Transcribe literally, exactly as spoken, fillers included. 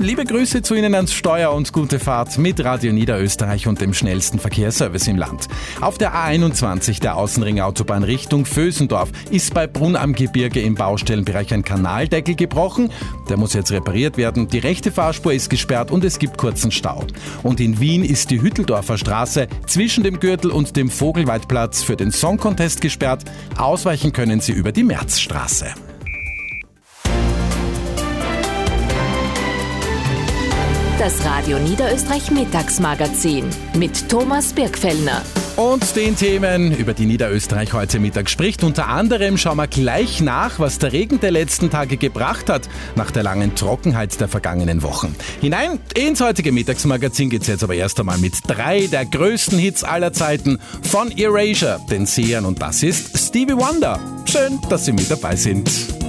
Liebe Grüße zu Ihnen ans Steuer und gute Fahrt mit Radio Niederösterreich und dem schnellsten Verkehrsservice im Land. Auf der A einundzwanzig der Außenringautobahn Richtung Vösendorf ist bei Brunn am Gebirge im Baustellenbereich ein Kanaldeckel gebrochen. Der muss jetzt repariert werden. Die rechte Fahrspur ist gesperrt und es gibt kurzen Stau. Und in Wien ist die Hütteldorfer Straße zwischen dem Gürtel und dem Vogelweidplatz für den Song Contest gesperrt. Ausweichen können Sie über die Märzstraße. Das Radio Niederösterreich Mittagsmagazin mit Thomas Birkfellner. Und den Themen, über die Niederösterreich heute Mittag spricht. Unter anderem schauen wir gleich nach, was der Regen der letzten Tage gebracht hat, nach der langen Trockenheit der vergangenen Wochen. Hinein ins heutige Mittagsmagazin geht's jetzt aber erst einmal mit drei der größten Hits aller Zeiten von Erasure, den Sehern, und das ist Stevie Wonder. Schön, dass Sie mit dabei sind.